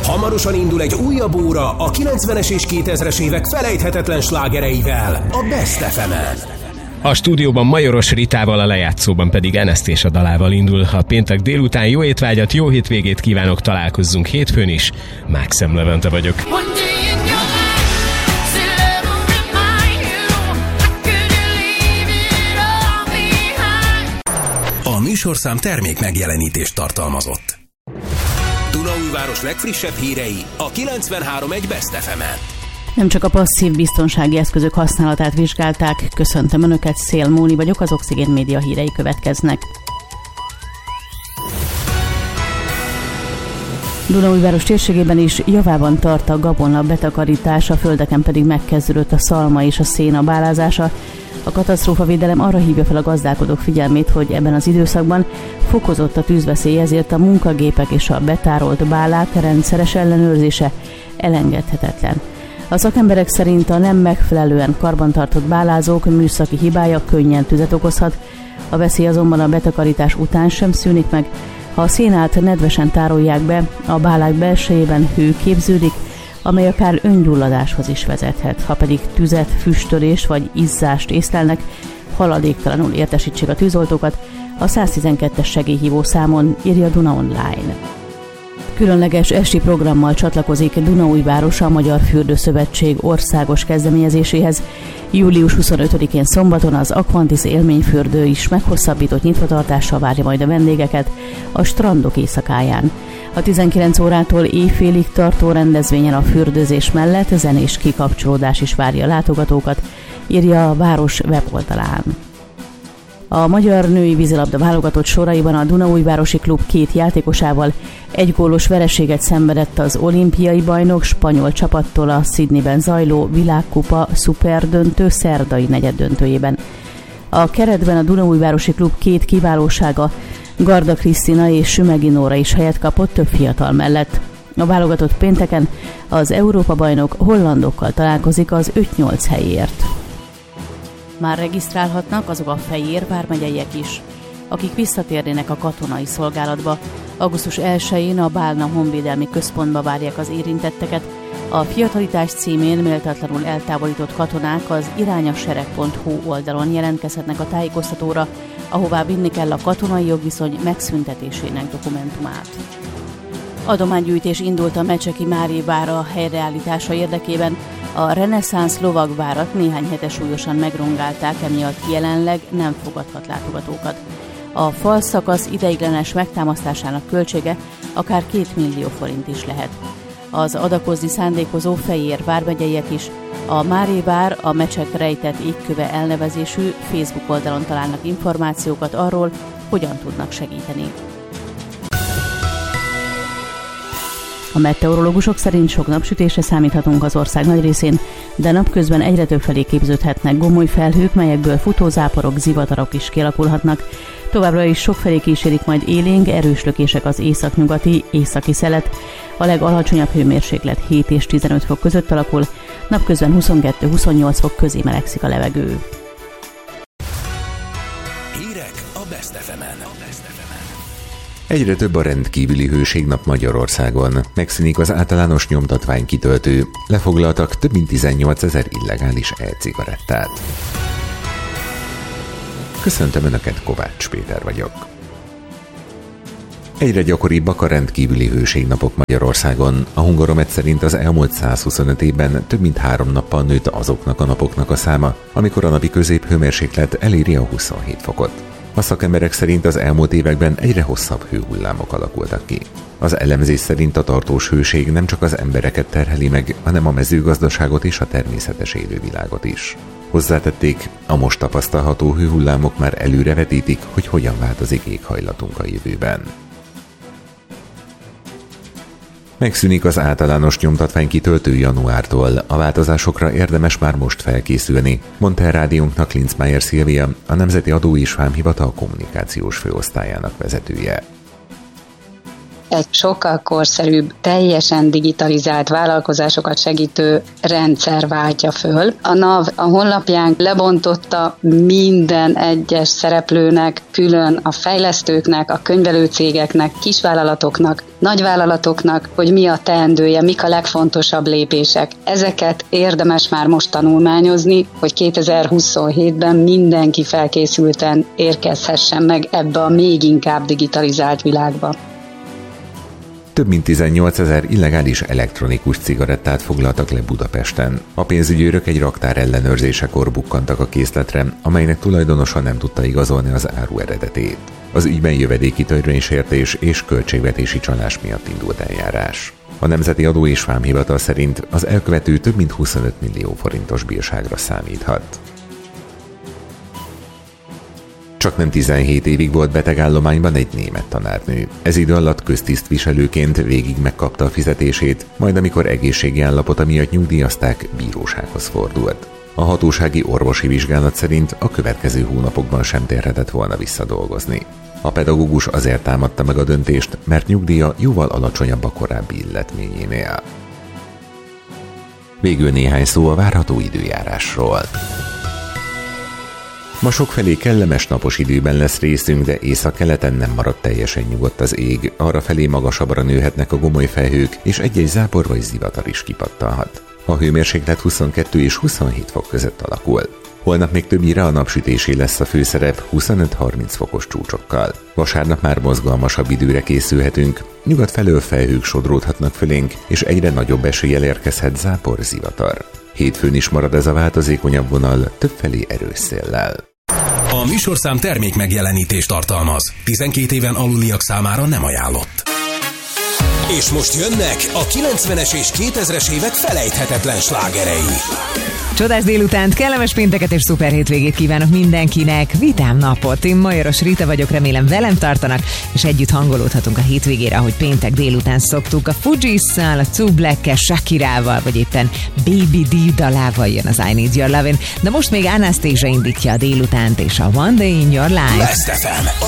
Hamarosan indul egy újabb óra a 90-es és 2000-es évek felejthetetlen slágereivel, a Best FM-en. A stúdióban Majoros Ritával, a lejátszóban pedig Eneszt a dalával indul. A péntek délután jó étvágyat, jó hétvégét kívánok, találkozzunk hétfőn is. Mákszem Levente vagyok. A műsorszám termék megjelenítést tartalmazott. Dunaújváros legfrissebb hírei a 93.1 Best FM-en. Nem csak a passzív biztonsági eszközök használatát vizsgálták. Köszöntöm Önöket, Szél Móni vagyok, az Oxigén Média hírei következnek. Dunaújváros térségében is javában tart a gabona betakarítás, a földeken pedig megkezdődött a szalma és a széna bálázása. A katasztrófavédelem arra hívja fel a gazdálkodók figyelmét, hogy ebben az időszakban fokozott a tűzveszély, ezért a munkagépek és a betárolt bálák rendszeres ellenőrzése elengedhetetlen. A szakemberek szerint a nem megfelelően karbantartott bálázók műszaki hibája könnyen tüzet okozhat, a veszély azonban a betakarítás után sem szűnik meg. Ha a szénát nedvesen tárolják be, a bálák belsejében hő képződik, amely akár öngyulladáshoz is vezethet. Ha pedig tüzet, füstölést vagy izzást észlelnek, haladéktalanul értesítsék a tűzoltókat a 112-es segélyhívó számon, írja Duna Online. Különleges esti programmal csatlakozik Dunaújváros a Magyar Fürdőszövetség országos kezdeményezéséhez. Július 25-én szombaton az Aquantis élményfürdő is meghosszabbított nyitvatartással várja majd a vendégeket a strandok éjszakáján. A 19 órától éjfélig tartó rendezvényen a fürdőzés mellett zenés kikapcsolódás is várja a látogatókat, írja a város weboldalán. A magyar női vízilabda válogatott soraiban a Dunaújvárosi klub 2 játékosával egy gólos vereséget szenvedett az olimpiai bajnok spanyol csapattól a Sydneyben zajló világkupa szuperdöntő szerdai negyeddöntőjében. A keretben a Dunaújvárosi klub 2 kiválósága, Garda Krisztina és Sümegi Nóra is helyet kapott több fiatal mellett. A válogatott pénteken az Európa-bajnok hollandokkal találkozik az 5-8 helyért. Már regisztrálhatnak azok a Fejér vármegyeiek is, akik visszatérnének a katonai szolgálatba. Augusztus 1-én a Bálna Honvédelmi Központba várják az érintetteket. A fiatalítás címén méltatlanul eltávolított katonák az irányasereg.hu oldalon jelentkezhetnek a tájékoztatóra, ahová vinni kell a katonai jogviszony megszüntetésének dokumentumát. Adománygyűjtés indult a Mecseki Mári vára helyreállítása érdekében. A reneszánsz lovagvárat néhány hete súlyosan megrongálták, emiatt jelenleg nem fogadhat látogatókat. A falszakasz ideiglenes megtámasztásának költsége akár 2 millió forint is lehet. Az adakozni szándékozó Fejér vármegyeiek is a Mári vár a Mecsek rejtett égköve elnevezésű Facebook oldalon találnak információkat arról, hogyan tudnak segíteni. A meteorológusok szerint sok napsütésre számíthatunk az ország nagy részén, de napközben egyre több felé képződhetnek gomoly felhők, melyekből futózáporok, zivatarok is kialakulhatnak. Továbbra is sokfelé kísérik majd élénk, erős lökések az északnyugati, északi szelet. A legalacsonyabb hőmérséklet 7 és 15 fok között alakul, napközben 22-28 fok közé melegszik a levegő. Hírek a Best FM-en. Egyre több a rendkívüli hőségnap Magyarországon. Megszűnik az általános nyomtatvány kitöltő. Lefoglaltak több mint 18 000 illegális e-cigarettát. Köszöntöm Önöket, Kovács Péter vagyok. Egyre gyakoribbak a rendkívüli hőségnapok Magyarországon. A Hungaromet szerint az elmúlt 125 évben több mint 3 nappal nőtt azoknak a napoknak a száma, amikor a napi középhőmérséklet eléri a 27 fokot. A szakemberek szerint az elmúlt években egyre hosszabb hőhullámok alakultak ki. Az elemzés szerint a tartós hőség nem csak az embereket terheli meg, hanem a mezőgazdaságot és a természetes élővilágot is. Hozzátették, a most tapasztalható hőhullámok már előrevetítik, hogy hogyan változik éghajlatunk a jövőben. Megszűnik az általános nyomtatvány kitöltő januártól. A változásokra érdemes már most felkészülni, mondta a rádiónknak Linzmeier Szilvia, a Nemzeti Adó és Vámhivatal kommunikációs főosztályának vezetője. egy sokkal korszerűbb, teljesen digitalizált vállalkozásokat segítő rendszer váltja föl. A NAV a honlapján lebontotta minden egyes szereplőnek, külön a fejlesztőknek, a könyvelőcégeknek, kisvállalatoknak, nagyvállalatoknak, hogy mi a teendője, mik a legfontosabb lépések. Ezeket érdemes már most tanulmányozni, hogy 2027-ben mindenki felkészülten érkezhessen meg ebbe a még inkább digitalizált világba. Több mint 18 000 illegális elektronikus cigarettát foglaltak le Budapesten. A pénzügyőrök egy raktár ellenőrzésekor bukkantak a készletre, amelynek tulajdonosa nem tudta igazolni az áru eredetét. Az ügyben jövedéki törvénysértés és költségvetési csalás miatt indult eljárás. A Nemzeti Adó és Vámhivatal szerint az elkövető több mint 25 millió forintos bírságra számíthat. Csaknem 17 évig volt betegállományban egy német tanárnő. Ez idő alatt köztisztviselőként végig megkapta a fizetését, majd amikor egészségi állapota miatt nyugdíjazták, bírósághoz fordult. A hatósági orvosi vizsgálat szerint a következő hónapokban sem térhetett volna visszadolgozni. A pedagógus azért támadta meg a döntést, mert nyugdíja jóval alacsonyabb a korábbi illetményénél. Végül néhány szó a várható időjárásról. Ma sokfelé kellemes napos időben lesz részünk, de északkeleten nem maradt teljesen nyugodt az ég, arrafelé magasabbra nőhetnek a gomoly felhők, és egy-egy zápor vagy zivatar is kipattanhat. A hőmérséklet 22 és 27 fok között alakul. Holnap még többnyire a napsütésé lesz a főszerep 25-30 fokos csúcsokkal. Vasárnap már mozgalmasabb időre készülhetünk, nyugat felől felhők sodródhatnak fölénk, és egyre nagyobb eséllyel érkezhet zápor, zivatar. Hétfőn is marad ez a változékonyabb vonal, többfelé erős széllel. A műsorszám termék megjelenítést tartalmaz. 12 éven aluliak számára nem ajánlott. És most jönnek a 90-es és 2000-es évek felejthetetlen slágerei. Csodás délutánt, kellemes pénteket és szuper hétvégét kívánok mindenkinek. Vitám napot. Én Majoros Rita vagyok, remélem velem tartanak, és együtt hangolódhatunk a hétvégére, ahogy péntek délután szoktuk. A Fugees-szal, a Two Black-kel, Shakirával, vagy éppen Baby D dalával jön az I Need Your Lovin'. De most még Anastasia indítja a délutánt, és a One Day in Your Life. Best FM.